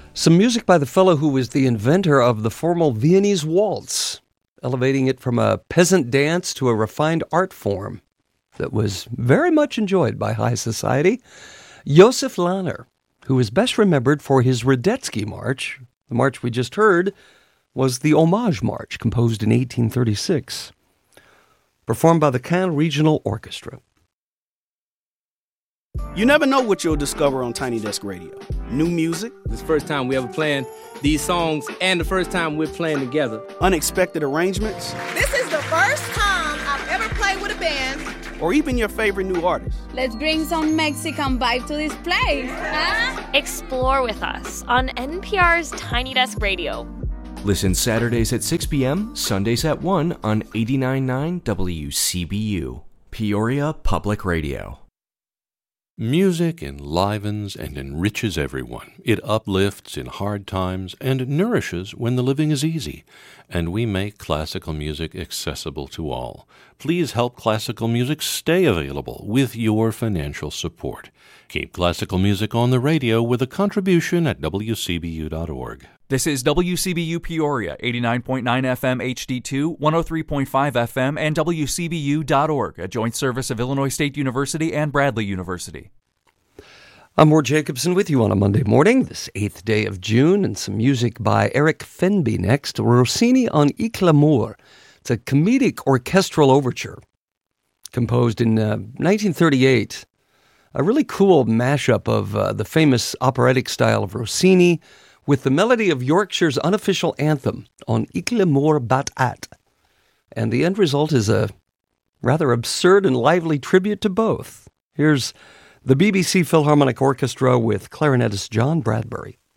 Some music by the fellow who was the inventor of the formal Viennese waltz, elevating it from a peasant dance to a refined art form that was very much enjoyed by high society. Josef Lahner, who is best remembered for his Radetzky March. The march we just heard was the Homage March, composed in 1836, performed by the Caen Regional Orchestra. You never know what you'll discover on Tiny Desk Radio. New music. This is the first time we ever playing these songs and the first time we're playing together. Unexpected arrangements. This is the first time I've ever played with a band. Or even your favorite new artist. Let's bring some Mexican vibe to this place, huh? Explore with us on NPR's Tiny Desk Radio. Listen Saturdays at 6 p.m., Sundays at 1 on 89.9 WCBU, Peoria Public Radio. Music enlivens and enriches everyone. It uplifts in hard times and nourishes when the living is easy. And we make classical music accessible to all. Please help classical music stay available with your financial support. Keep classical music on the radio with a contribution at WCBU.org. This is WCBU Peoria, 89.9 FM HD2, 103.5 FM, and WCBU.org, a joint service of Illinois State University and Bradley University. I'm Ward Jacobson with you on a Monday morning, this 8th day of June, and some music by Eric Fenby next. Rossini on Ich l'Amour. It's a comedic orchestral overture composed in 1938. A really cool mashup of the famous operatic style of Rossini with the melody of Yorkshire's unofficial anthem on Ich l'Amour bat at. And the end result is a rather absurd and lively tribute to both. Here's the BBC Philharmonic Orchestra with clarinetist John Bradbury.